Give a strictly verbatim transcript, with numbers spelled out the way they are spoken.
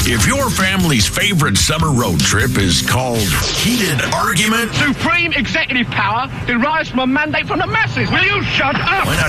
If your family's favorite summer road trip is called heated argument, Supreme executive power derives from a mandate from the masses. Will you shut up? why not